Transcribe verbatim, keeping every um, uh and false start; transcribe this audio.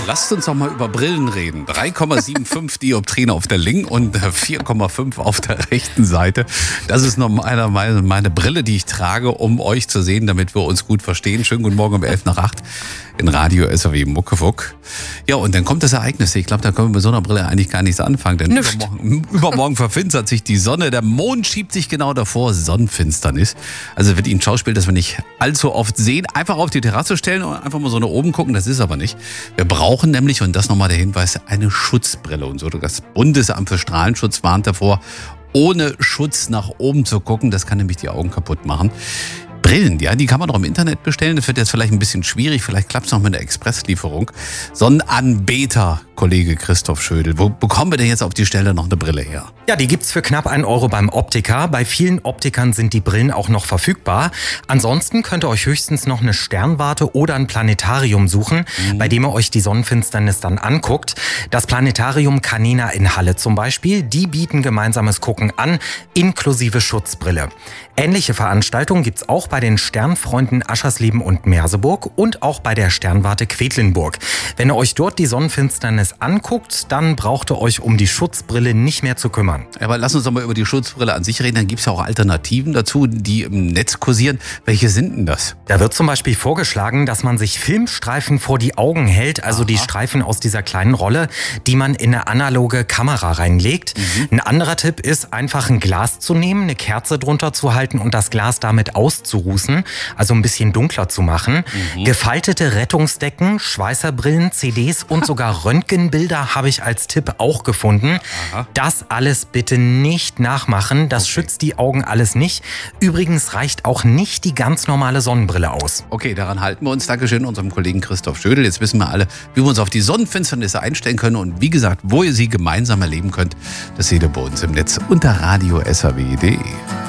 lasst uns doch mal über Brillen reden. drei Komma fünfundsiebzig Dioptrien auf der linken und vier Komma fünf auf der rechten Seite. Das ist noch meine, meine, meine Brille, die ich trage, um euch zu sehen, damit wir uns gut verstehen. Schönen guten Morgen um elf nach acht in Radio S R W Muckefuck. Ja, und dann kommt das Ereignis. Ich glaube, da können wir mit so einer Brille eigentlich gar nichts anfangen. Denn übermorgen, übermorgen verfinstert sich die Sonne. Der Mond schiebt sich genau davor. Sonnenfinsternis. Also wird Ihnen ein Schauspiel, das wir nicht allzu oft sehen. Einfach auf die Terrasse stellen und einfach mal so nach oben gucken. Das ist aber nicht. Wir brauchen nämlich, und das nochmal der Hinweis, eine Schutzbrille. Und so das Bundesamt für Strahlenschutz warnt davor, ohne Schutz nach oben zu gucken. Das kann nämlich die Augen kaputt machen. Brillen, ja, die kann man doch im Internet bestellen. Das wird jetzt vielleicht ein bisschen schwierig. Vielleicht klappt es noch mit der Expresslieferung. Sonnenanbeter, Kollege Christoph Schödel. Wo bekommen wir denn jetzt auf die Stelle noch eine Brille her? Ja, die gibt's für knapp einen Euro beim Optiker. Bei vielen Optikern sind die Brillen auch noch verfügbar. Ansonsten könnt ihr euch höchstens noch eine Sternwarte oder ein Planetarium suchen, mhm. bei dem ihr euch die Sonnenfinsternis dann anguckt. Das Planetarium Canina in Halle zum Beispiel, die bieten gemeinsames Gucken an, inklusive Schutzbrille. Ähnliche Veranstaltungen gibt's auch bei den Sternfreunden Aschersleben und Merseburg und auch bei der Sternwarte Quedlinburg. Wenn ihr euch dort die Sonnenfinsternis anguckt, dann braucht ihr euch um die Schutzbrille nicht mehr zu kümmern. Aber lass uns doch mal über die Schutzbrille an sich reden. Dann gibt es ja auch Alternativen dazu, die im Netz kursieren. Welche sind denn das? Da wird zum Beispiel vorgeschlagen, dass man sich Filmstreifen vor die Augen hält, also Aha. die Streifen aus dieser kleinen Rolle, die man in eine analoge Kamera reinlegt. Mhm. Ein anderer Tipp ist, einfach ein Glas zu nehmen, eine Kerze drunter zu halten und das Glas damit auszurußen, also ein bisschen dunkler zu machen. Mhm. Gefaltete Rettungsdecken, Schweißerbrillen, C Ds und sogar Röntgenbilder habe ich als Tipp auch gefunden. Aha. Das alles bitte nicht nachmachen, das okay. schützt die Augen alles nicht. Übrigens reicht auch nicht die ganz normale Sonnenbrille aus. Okay, daran halten wir uns. Dankeschön unserem Kollegen Christoph Schödel. Jetzt wissen wir alle, wie wir uns auf die Sonnenfinsternisse einstellen können und wie gesagt, wo ihr sie gemeinsam erleben könnt, das seht ihr bei uns im Netz unter radio s r w punkt d e.